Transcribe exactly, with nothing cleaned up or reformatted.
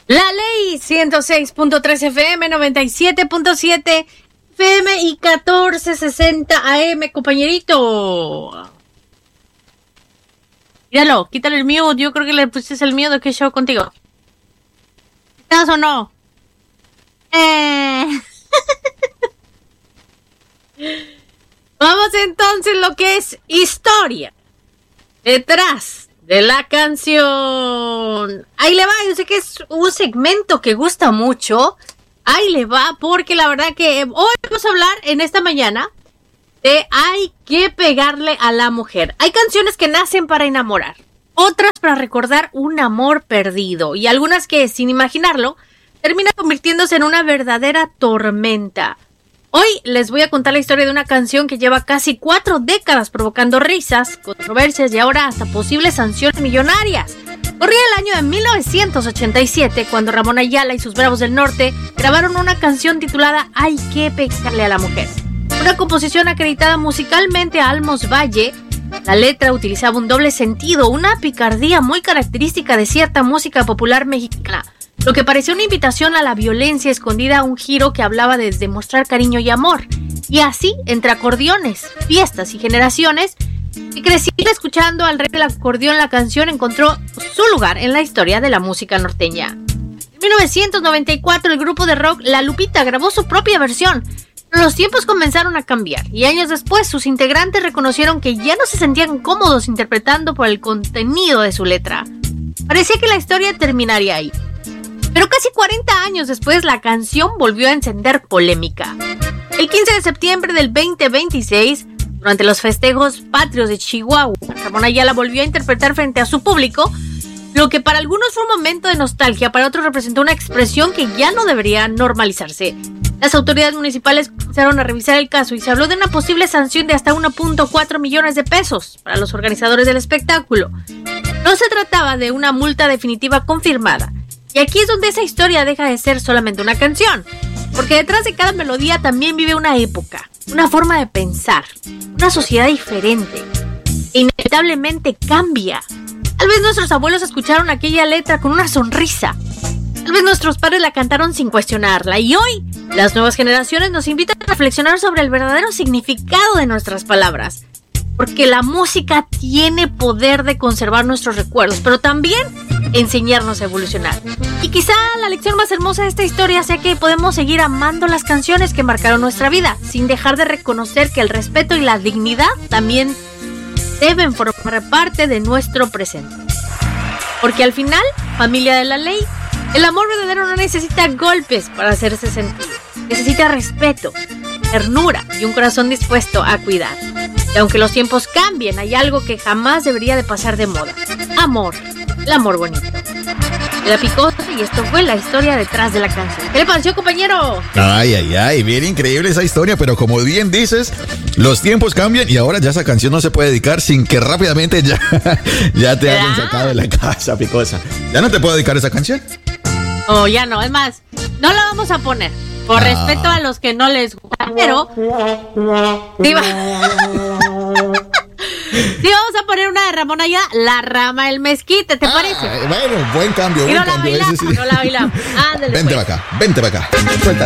La Ley ciento seis punto tres F M, noventa y siete punto siete F M y catorce sesenta A M, compañerito. Míralo, quítale el mute. Yo creo que le pusiste el mute. ¿Qué show contigo? ¿Estás o no? Eh... Vamos entonces lo que es historia detrás de la canción. Ahí le va, yo sé que es un segmento que gusta mucho. Ahí le va, porque la verdad que hoy vamos a hablar en esta mañana de hay que pegarle a la mujer. Hay canciones que nacen para enamorar, otras para recordar un amor perdido y algunas que, sin imaginarlo, terminan convirtiéndose en una verdadera tormenta. Hoy les voy a contar la historia de una canción que lleva casi cuatro décadas provocando risas, controversias y ahora hasta posibles sanciones millonarias. Corría el año de mil novecientos ochenta y siete cuando Ramón Ayala y sus Bravos del Norte grabaron una canción titulada Hay que pegarle a la mujer. Una composición acreditada musicalmente a Almos Valle. La letra utilizaba un doble sentido, una picardía muy característica de cierta música popular mexicana, lo que parecía una invitación a la violencia escondida a un giro que hablaba de demostrar cariño y amor. Y así, entre acordeones, fiestas y generaciones, que crecida escuchando al rey del acordeón, la canción encontró su lugar en la historia de la música norteña. En mil novecientos noventa y cuatro, el grupo de rock La Lupita grabó su propia versión. Pero los tiempos comenzaron a cambiar y años después sus integrantes reconocieron que ya no se sentían cómodos interpretando por el contenido de su letra. Parecía que la historia terminaría ahí. Pero casi cuarenta años después, la canción volvió a encender polémica. El quince de septiembre del veinte veintiséis, durante los festejos patrios de Chihuahua, Ramón Ayala volvió a interpretar frente a su público, lo que para algunos fue un momento de nostalgia, para otros representó una expresión que ya no debería normalizarse. Las autoridades municipales comenzaron a revisar el caso y se habló de una posible sanción de hasta uno punto cuatro millones de pesos para los organizadores del espectáculo. No se trataba de una multa definitiva confirmada. Y aquí es donde esa historia deja de ser solamente una canción, porque detrás de cada melodía también vive una época, una forma de pensar, una sociedad diferente, e inevitablemente cambia. Tal vez nuestros abuelos escucharon aquella letra con una sonrisa, tal vez nuestros padres la cantaron sin cuestionarla, y hoy las nuevas generaciones nos invitan a reflexionar sobre el verdadero significado de nuestras palabras, porque la música tiene poder de conservar nuestros recuerdos, pero también enseñarnos a evolucionar. Y quizá la lección más hermosa de esta historia sea que podemos seguir amando las canciones que marcaron nuestra vida, sin dejar de reconocer que el respeto y la dignidad también deben formar parte de nuestro presente. Porque al final, familia de la ley, el amor verdadero no necesita golpes para hacerse sentir. Necesita respeto, ternura y un corazón dispuesto a cuidar. Y aunque los tiempos cambien, hay algo que jamás debería de pasar de moda. Amor, el amor bonito. Era Picosa y esto fue la historia detrás de la canción. ¿Qué le pareció, compañero? Ay, ay, ay, bien increíble esa historia, pero como bien dices, los tiempos cambian y ahora ya esa canción no se puede dedicar sin que rápidamente ya, ya te hayan sacado de la casa, Picosa. ¿Ya no te puedo dedicar esa canción? Oh, ya no, es más, no la vamos a poner. Por ah. respeto a los que no les gusta, pero sí, va... sí vamos a poner una de Ramón Ayala, La Rama del Mezquite, ¿te ah, parece? Bueno, buen cambio, buen y no cambio. La bailamos, sí. No la bailamos, ándale. Vente pues. para acá, vente para acá. Suelta.